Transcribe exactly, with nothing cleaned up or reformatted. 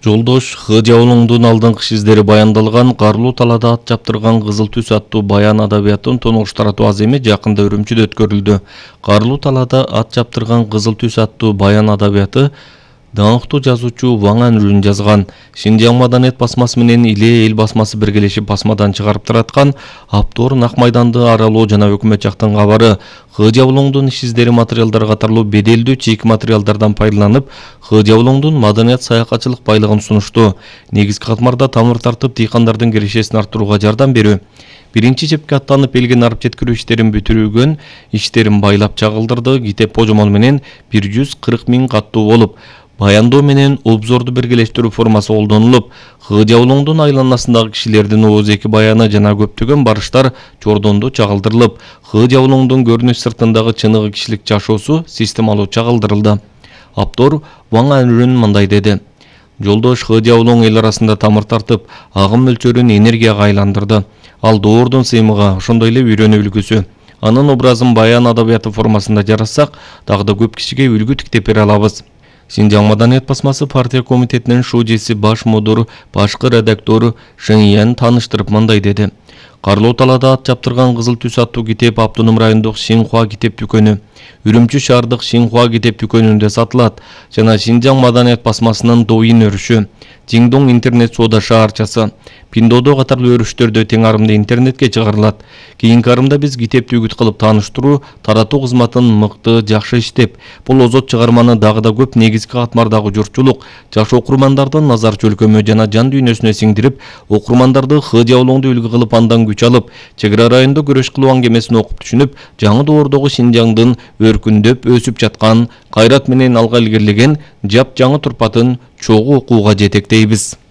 Жолдош Хыжаулуңдун алдыңкы издери баяндалган Карлуу талаада ат жаптырган кызыл түс аттуу баян адабиятын тонугуш таратуу аземи жакында Үрүмчүдө өткөрүлдү. Карлуу талаада ат жаптырган кызыл түс аттуу баян адабияты даңктуу жазуучу Ваң Анрун жазган. Шинжаң маданият басмасы менен Иле эл басмасы биргелешип басмадан чыгарып тараткан Аптор Нак майданды аралоо жана өкмөт жактан кабары Хыжаулуңдун иш издери материалдар катарлуу беделдүү чийки материалдардан пайдаланып, Хыжаулуңдун маданият саякатчылык байлыгын сунушту. Негизги катмарда тамыр тартып дыйкандардын кирешесин арттырууга жардам берүү. Биринчи чепке аттанып элге нарып жеткирүү иштерин бүтүрүүгөн иштерин байлап чагылдырды. Китеп божомол менен бир жүз кырк миң каттуу болуп, баяндоо менен обзорду биргелештирүү формасы колдонулуп, Хыжаулуңдун айланасындагы кишилердин ооз эки баяны жана көптөгөн барыштар жордондо чагылдырылып, Хыжаулуңдун көрүнүш сыртындагы чыныгы кишилик жашоосу системалуу чагылдырылды. Аптор Ваң Анрун мындай деди: Жолдош Хыжаулуң эл арасында тамыр тартып, агым мөлчөрүн энергияга айландырды. Ал доордун сыймыгы, ошондой эле үйрөнүү үлгүсү. Анын образын баян адабияты формасында жарассак, дагы да көп кишиге үлгү тиктеп бере алабыз. Шинжаң маданият басмасы партия комитетинин шужеси баш мудур, башкы редактор Шыңиян тааныштырып мындай деди: Карлуу талаада ат жаптырган кызыл түс аттуу китеп Автоном райондук Шинхуа китеп дүкөнү, Үрүмчү шаардык Шинхуа китеп дүкөнүндө сатылат жана Шинжаң маданият басмасынын Доин өрүшү, Жиңдоң интернет соода шаарчасы, Пиндодо катарлуу өрүштөрдө тең арымда интернетке чыгарылат. Кийинки арымда биз китепти үгүт кылып тааныштыруу, таратуу кызматын мыкты, жакшы иштеп, бул озот чыгарманы дагы да көп негизги катмардагы журтчулук, жаш окурмандардын назар чөлкөмү жана жан дүйнөсүнө сиңдирип, окурмандарды Хыжаулуңду үлгү кылып андан күч алып, чек ара районунда күрөш кылуу аңгемесин окуп түшүнүп, жаңы доордогу Шинжаңдын өркүндөп өсүп жаткан, кайрат менен алга илгерилеген жап жаңы турпатын чогуу окууга жетектейбиз.